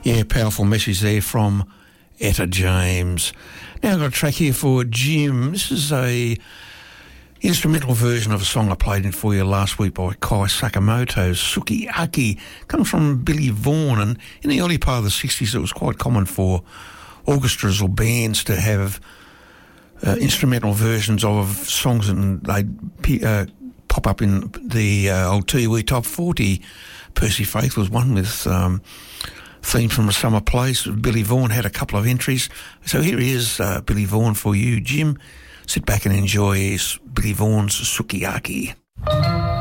Yeah, powerful message there from Etta James. Now I've got a track here for Jim. This is a instrumental version of a song I played in for you last week by Kai Sakamoto, Sukiyaki. Comes from Billy Vaughan, and in the early part of the 60s it was quite common for orchestras or bands to have instrumental versions of songs, and they'd pop up in the old TV Top 40. Percy Faith was one with Theme from a Summer Place. Billy Vaughan had a couple of entries. So here is Billy Vaughan for you, Jim. Sit back and enjoy Billy Vaughan's Sukiyaki.